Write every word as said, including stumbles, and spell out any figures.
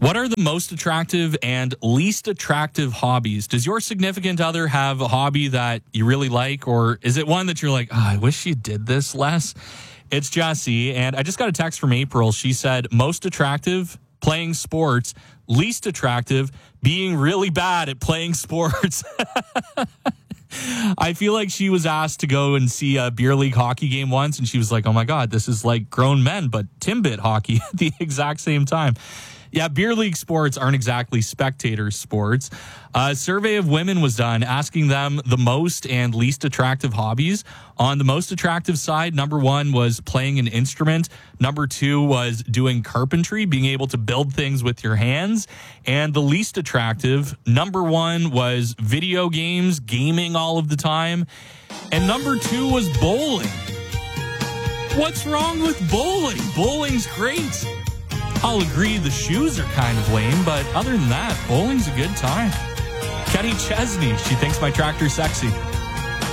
What are the most attractive and least attractive hobbies? Does your significant other have a hobby that you really like, or is it one that you're like, oh, I wish you did this less? It's Jesse, and I just got a text from April. She said, most attractive, playing sports. Least attractive, being really bad at playing sports. I feel like she was asked to go and see a beer league hockey game once, and she was like, oh my God, this is like grown men, but Timbit hockey at the exact same time. Yeah, beer league sports aren't exactly spectator sports. A survey of women was done asking them the most and least attractive hobbies. On the most attractive side, number one was playing an instrument. Number two was doing carpentry, being able to build things with your hands. And the least attractive, number one was video games, gaming all of the time. And number two was bowling. What's wrong with bowling? Bowling's great. I'll agree the shoes are kind of lame, but other than that, bowling's a good time. Kenny Chesney, she thinks my tractor's sexy.